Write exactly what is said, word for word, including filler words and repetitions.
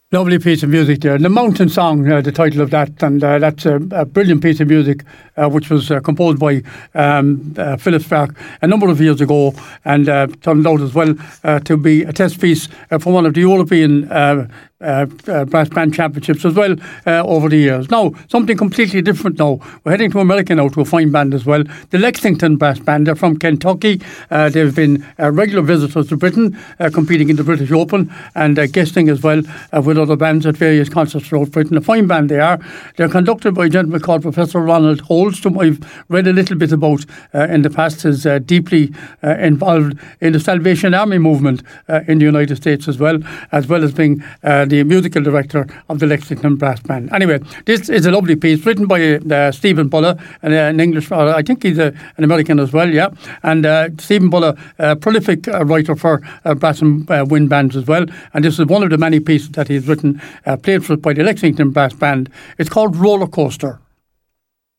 Lovely piece of music there. The Mountain Song, uh, the title of that, and uh, that's a, a brilliant piece of music uh, which was uh, composed by um, uh, Philip Stark a number of years ago, and uh, turned out as well uh, to be a test piece uh, for one of the European uh, Uh, uh, brass band championships as well uh, over the years. Now, something completely different now. We're heading to America now to a fine band as well. The Lexington Brass Band. They're from Kentucky. Uh, they've been uh, regular visitors to Britain, uh, competing in the British Open and uh, guesting as well uh, with other bands at various concerts throughout Britain. A fine band they are. They're conducted by a gentleman called Professor Ronald Holst, whom I've read a little bit about uh, in the past. Is uh, deeply uh, involved in the Salvation Army movement uh, in the United States as well, as well as being uh, the musical director of the Lexington Brass Band. Anyway, this is a lovely piece written by uh, Stephen Buller, an, uh, an English, uh, I think he's a, an American as well, yeah. And uh, Stephen Buller, a prolific uh, writer for uh, brass and uh, wind bands as well. And this is one of the many pieces that he's written, uh, played for by the Lexington Brass Band. It's called Roller Coaster.